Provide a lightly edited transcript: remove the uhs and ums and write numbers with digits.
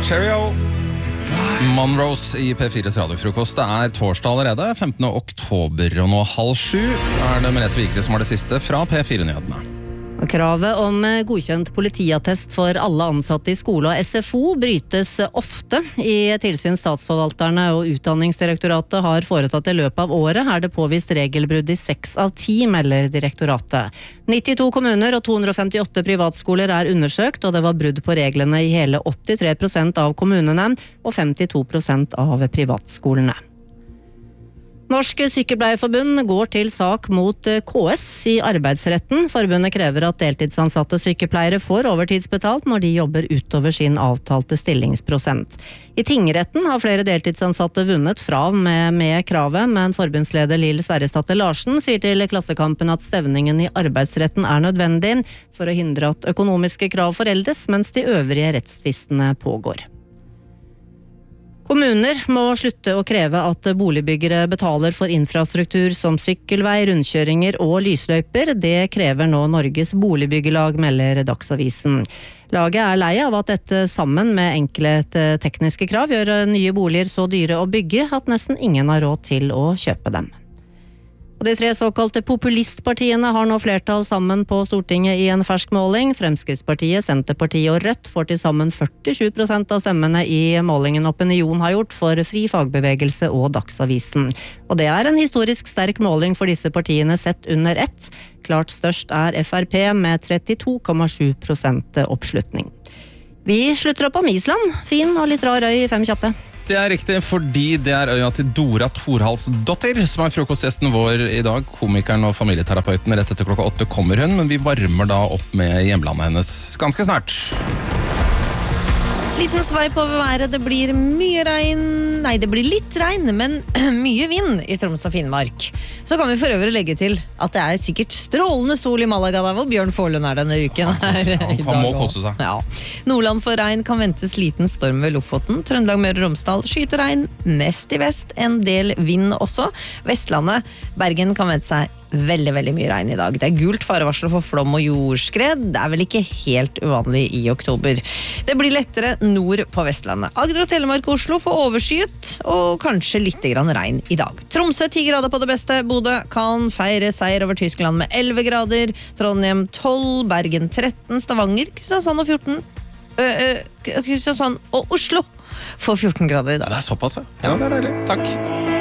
Cheerio! Monrose i P4s radiofrokost. Det torsdag allerede, 15. oktober, og nå 6:30 det Merete Vikre som har det siste fra P4-nyhetene. Kravet om godkjent politiattest for alle ansatte i skole og SFO brytes ofte. I tilsyn statsforvalterne og Utdanningsdirektoratet har foretatt i løpet av året, det påvist regelbrudd i 6 av 10, melder direktoratet. 92 kommuner og 258 privatskoler undersøkt, og det var brudd på reglene i hele 83% av kommunene og 52% av privatskolene. Norsk Sykepleierforbund går til sak mot KS i arbeidsretten. Forbundet krever at deltidsansatte sykepleiere får overtidsbetalt når de jobber utover sin avtalte stillingsprosent. I tingretten har flere deltidsansatte vunnet fram med kravet, men forbundsleder Lill Sverresdatter Larsen sier til Klassekampen at stevningen i arbeidsretten nødvendig for å hindre at økonomiske krav foreldes, mens de øvrige rettstvistene pågår. Kommuner må slutte å kreve at boligbyggere betaler for infrastruktur som sykkelvei, rundkjøringer og lysløyper. Det krever nå Norges Boligbyggelag, melder Dagsavisen. Laget lei av at dette sammen med enkelte tekniske krav gjør nye boliger så dyre å bygge at nesten ingen har råd til å kjøpe dem. Og de 3 såkalte populistpartiene har nå flertall sammen på Stortinget i en fersk måling. Fremskrittspartiet, Senterpartiet og Rødt får til sammen 47% av stemmene i målingen Opinion har gjort for Fri Fagbevegelse og Dagsavisen. Og det en historisk sterk måling for disse partiene sett under ett. Klart størst FrP med 32,7% oppslutning. Vi slutter opp om Island. Fin og litt rar øy i 5 kjappe. Det riktig, fordi det øya til Dora Thorhalsdottir, som frokostgjesten vår i dag. Komikeren og familieterapeuten. Rett etter klokka 8 kommer hun, men vi varmer da opp med hjemlandet hennes ganske snart. Liten sveip over været, det blir mye regn. Nei, det blir litt regn, men mye vind i Troms og Finnmark. Så kan vi for øvrig legge til at det sikkert strålende sol i Malaga, der hvor Bjørn Forlund denne uken. Han må kose seg. Ja. Nordland for regn, kan ventes liten storm ved Lofoten. Trøndelag, Møre og Romsdal, skyteregn, mest i vest, en del vind også. Vestlandet, Bergen kan vente seg veldig, veldig mye regn i dag. Det gult farevarsel for flom og jordskred. Det vel ikke helt uvanlig i oktober. Det blir lettere nord på Vestlandet. Agder og Telemark og Oslo får overskyet, og kanskje litt grann regn i dag. Tromsø 10 grader på det beste. Bodø kan feire seier over Tyskland med 11 grader. Trondheim 12, Bergen 13, Stavanger, Kristiansand og 14. Kristiansand og Oslo får 14 grader i dag. Det såpass, ja. Det deilig. Takk.